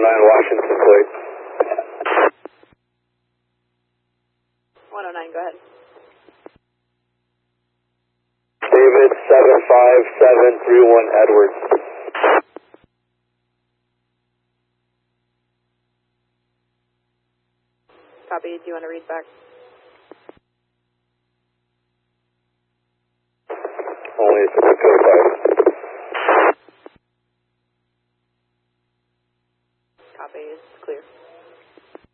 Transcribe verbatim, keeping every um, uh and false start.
oh nine Washington plate. one oh nine, go ahead. David seven five seven three one Edwards. Copy, do you want to read back? Only